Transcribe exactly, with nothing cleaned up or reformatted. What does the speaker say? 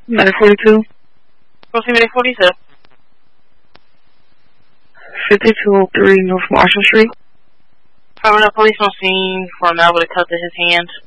nine forty-two. Proceed with forty-two. fifty-two oh three North Marshall Street. Having a police on scene for a male with a cut to his hand.